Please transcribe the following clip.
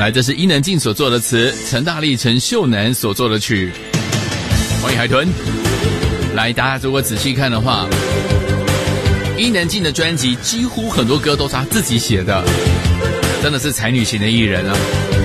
来，这是伊能静所做的词，陈大力、陈秀楠所做的曲。欢迎海豚。来，大家如果仔细看的话，伊能静的专辑几乎很多歌都是他自己写的，真的是才女型的艺人啊。